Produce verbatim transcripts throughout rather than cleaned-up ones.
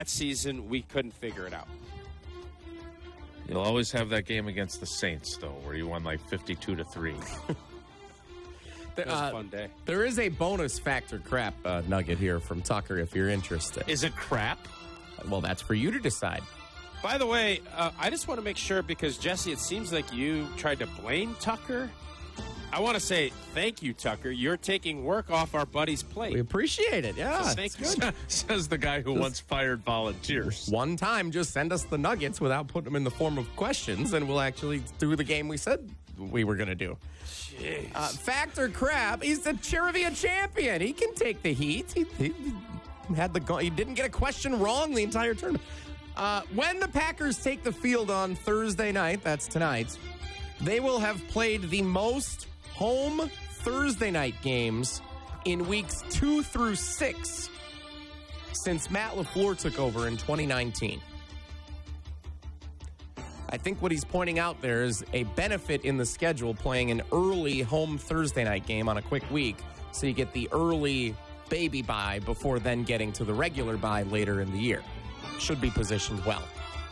season, we couldn't figure it out. You'll always have that game against the Saints, though, where you won like fifty-two to three. That was a fun day. There is a bonus factor crap uh, nugget here from Tucker if you're interested. Is it crap? Well, that's for you to decide. By the way, uh, I just want to make sure, because, Jesse, it seems like you tried to blame Tucker. I want to say thank you, Tucker. You're taking work off our buddy's plate. We appreciate it. Yeah, So thank you. Says the guy who once fired volunteers. One time, just send us the nuggets without putting them in the form of questions, and we'll actually do the game we said we were going to do. Jeez. Uh, Factor Crab, he's the trivia champion. He can take the heat. He, he had the go- he didn't get a question wrong the entire tournament. Uh, when the Packers take the field on Thursday night, that's tonight, they will have played the most home Thursday night games in weeks two through six since Matt LaFleur took over in twenty nineteen. I think what he's pointing out there is a benefit in the schedule playing an early home Thursday night game on a quick week, so you get the early baby bye before then getting to the regular bye later in the year. Should be positioned well.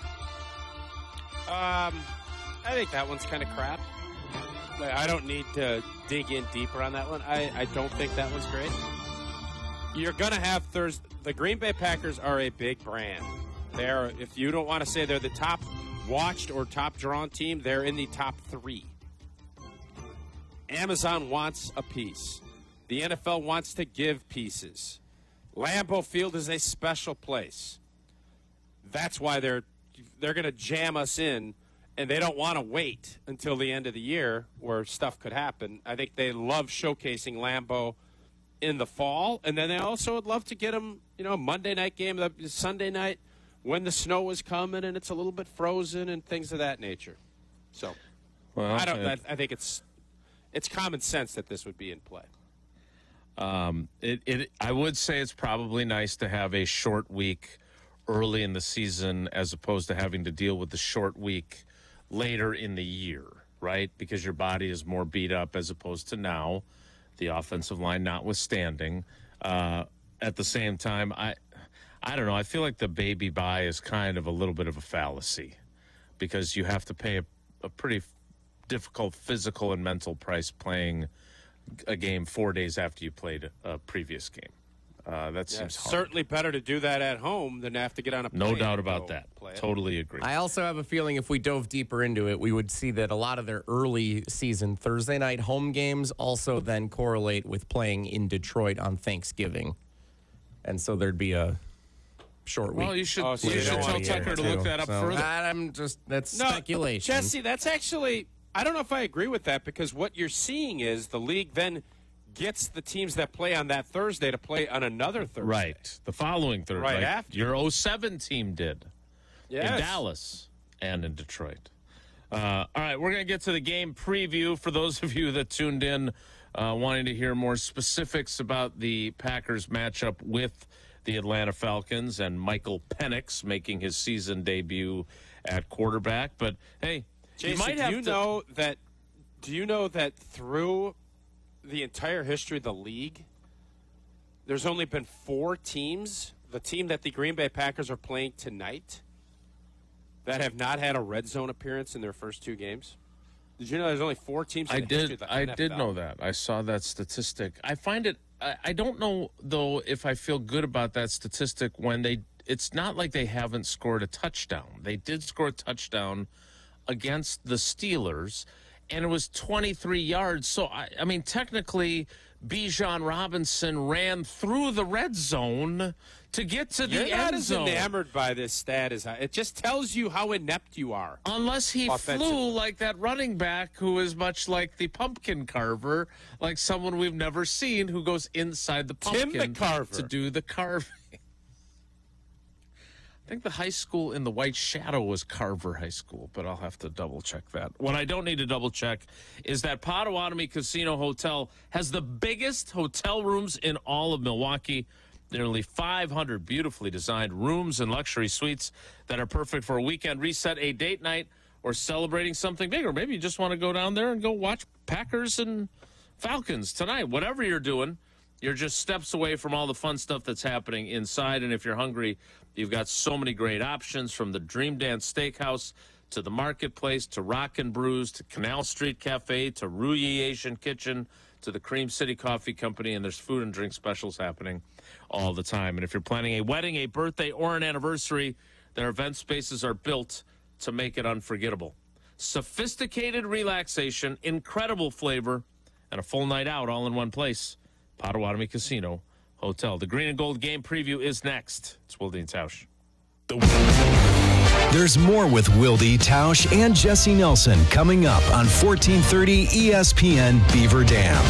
Um, I think that one's kind of crap. Like, I don't need to dig in deeper on that one. I, I don't think that one's great. You're going to have Thursday. The Green Bay Packers are a big brand. They're, if you don't want to say they're the top watched or top drawn team, they're in the top three. Amazon wants a piece. The N F L wants to give pieces. Lambeau Field is a special place. That's why they're they're going to jam us in, and they don't want to wait until the end of the year where stuff could happen. I think they love showcasing Lambeau in the fall, and then they also would love to get them, you know, Monday night game, the Sunday night when the snow is coming and it's a little bit frozen and things of that nature. So, Well, I don't. uh, I, I think it's it's common sense that this would be in play. Um, it, it, I would say it's probably nice to have a short week early in the season as opposed to having to deal with the short week later in the year, right? Because your body is more beat up as opposed to now, the offensive line notwithstanding. Uh, at the same time, I, I don't know. I feel like the baby bye is kind of a little bit of a fallacy because you have to pay a, a pretty difficult physical and mental price playing a game four days after you played a previous game. Uh, that Yeah, seems hard. certainly better to do that at home than to have to get on a plane. No doubt and about go that. play it. Totally agree. I also have a feeling if we dove deeper into it, we would see that a lot of their early season Thursday night home games also then correlate with playing in Detroit on Thanksgiving. And so there'd be a short week. Well, you should, Oh, so you you should don't tell want to Tucker hear to it, look too. that up So, further. I'm just, that's No, speculation. Jesse, that's actually, I don't know if I agree with that because what you're seeing is the league then gets the teams that play on that Thursday to play on another Thursday. Right. The following Thursday. Right like after. Your oh seven team did Yes. in Dallas and in Detroit. Uh, all right, we're going to get to the game preview. For those of you that tuned in uh, wanting to hear more specifics about the Packers matchup with the Atlanta Falcons and Michael Penix making his season debut at quarterback. But, hey, Jason, you might do have you to know that do you know that through the entire history of the league, there's only been four teams, the team that the Green Bay Packers are playing tonight, that have not had a red zone appearance in their first two games? Did you know there's only four teams in I the history did. of the I N F L? did know that. I saw that statistic. I find it. I, I don't know though if I feel good about that statistic when they. It's not like they haven't scored a touchdown. They did score a touchdown against the Steelers, and it was twenty-three yards. So I, I mean, technically, Bijan Robinson ran through the red zone to get to the You're not end as zone. enamored by this stat as I. It just tells you how inept you are. Unless he Offensively. flew like that running back who is much like the pumpkin carver, like someone we've never seen who goes inside the Tim pumpkin the Carver. to do the carving. I think the high school in the White Shadow was Carver High School, but I'll have to double check that. What I don't need to double check is that Potawatomi Casino Hotel has the biggest hotel rooms in all of Milwaukee. Nearly five hundred beautifully designed rooms and luxury suites that are perfect for a weekend reset, a date night, or celebrating something big. Or maybe you just want to go down there and go watch Packers and Falcons tonight. Whatever you're doing, You're just steps away from all the fun stuff that's happening inside. And if you're hungry, you've got so many great options, from the Dream Dance Steakhouse to the Marketplace to Rock and Brews to Canal Street Cafe to Ruyi Asian Kitchen to the Cream City Coffee Company. And there's food and drink specials happening all the time. And if you're planning a wedding, a birthday, or an anniversary, their event spaces are built to make it unforgettable. Sophisticated relaxation, incredible flavor, and a full night out all in one place. Potawatomi Casino Hotel. The Green and Gold game preview is next. It's Wilde and Tausch. There's more with Wilde, Tausch, and Jesse Nelson coming up on fourteen thirty E S P N Beaver Dam.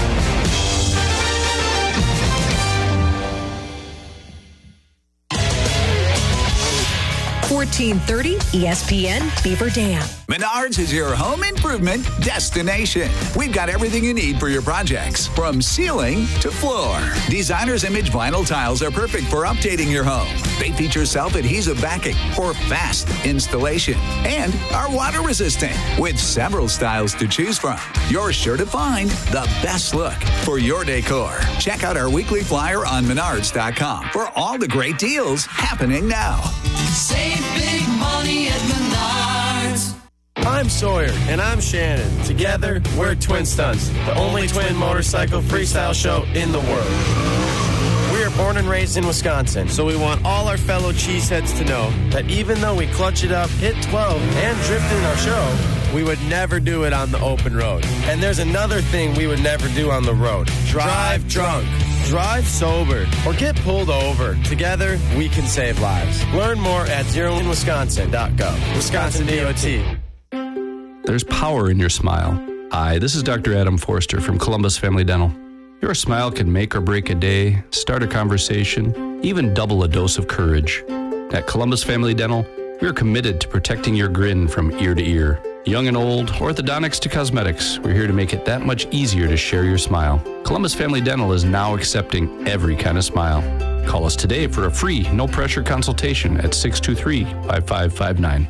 fourteen thirty E S P N Beaver Dam. Menards is your home improvement destination. We've got everything you need for your projects, from ceiling to floor. Designer's Image vinyl tiles are perfect for updating your home. They feature self-adhesive backing for fast installation and are water resistant with several styles to choose from. You're sure to find the best look for your decor. Check out our weekly flyer on menards dot com for all the great deals happening now. Save big money at Menards. I'm Sawyer. And I'm Shannon. Together, we're Twin Stunts, the only twin motorcycle freestyle show in the world. We are born and raised in Wisconsin, so we want all our fellow cheeseheads to know that even though we clutch it up, hit twelve, and drift in our show, we would never do it on the open road. And there's another thing we would never do on the road. Drive drunk. Drive sober or get pulled over. Together, we can save lives. Learn more at zero in wisconsin dot gov. Wisconsin D O T. There's power in your smile. Hi, this is Doctor Adam Forster from Columbus Family Dental. Your smile can make or break a day, start a conversation, even double a dose of courage. At Columbus Family Dental, we are committed to protecting your grin from ear to ear. Young and old, orthodontics to cosmetics, we're here to make it that much easier to share your smile. Columbus Family Dental is now accepting every kind of smile. Call us today for a free, no-pressure consultation at six two three, five five five nine.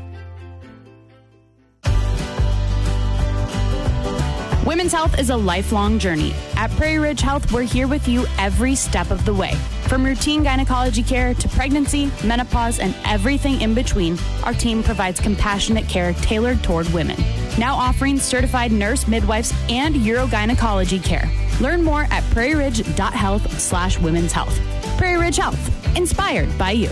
Women's health is a lifelong journey. At Prairie Ridge Health, we're here with you every step of the way. From routine gynecology care to pregnancy, menopause, and everything in between, our team provides compassionate care tailored toward women. Now offering certified nurse, midwives, and urogynecology care. Learn more at prairie ridge dot health slash women's health. Prairie Ridge Health, inspired by you.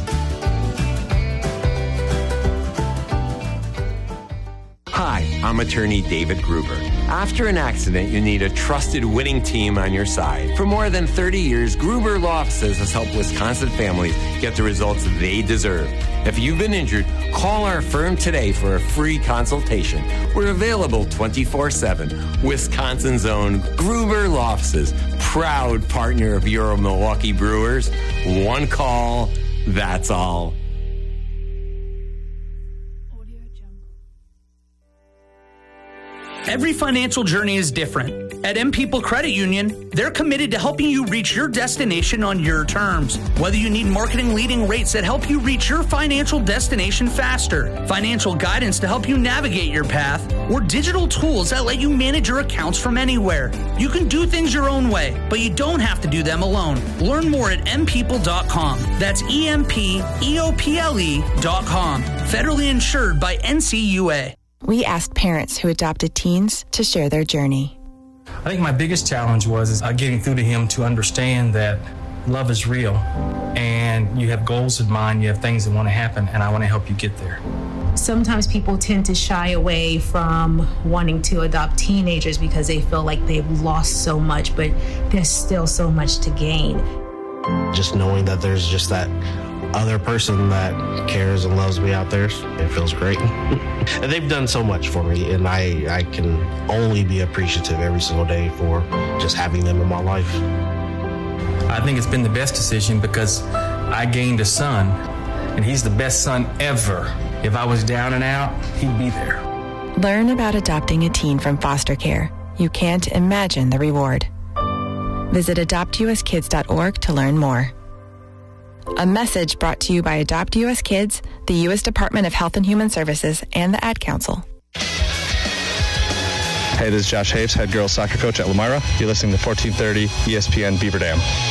Hi, I'm attorney David Gruber. After an accident, you need a trusted winning team on your side. For more than thirty years, Gruber Law Offices has helped Wisconsin families get the results they deserve. If you've been injured, call our firm today for a free consultation. We're available twenty-four seven. Wisconsin's own Gruber Law Offices, proud partner of Euro Milwaukee Brewers. One call, that's all. Every financial journey is different. At M People Credit Union, they're committed to helping you reach your destination on your terms. Whether you need marketing leading rates that help you reach your financial destination faster, financial guidance to help you navigate your path, or digital tools that let you manage your accounts from anywhere, you can do things your own way, but you don't have to do them alone. Learn more at m people dot com. That's E M P E O P L E dot com. Federally insured by N C U A. We asked parents who adopted teens to share their journey. I think my biggest challenge was is, uh, getting through to him to understand that love is real and you have goals in mind, you have things that want to happen, and I want to help you get there. Sometimes people tend to shy away from wanting to adopt teenagers because they feel like they've lost so much, but there's still so much to gain. Just knowing that there's just that other person that cares and loves me out there, it feels great. And they've done so much for me, and I, I can only be appreciative every single day for just having them in my life. I think it's been the best decision because I gained a son, and he's the best son ever. If I was down and out, he'd be there. Learn about adopting a teen from foster care. You can't imagine the reward. Visit adopt u s kids dot org to learn more. A message brought to you by Adopt U S Kids, the U S Department of Health and Human Services, and the Ad Council. Hey, this is Josh Haves, head girls soccer coach at Elmira. You're listening to fourteen thirty E S P N Beaver Dam.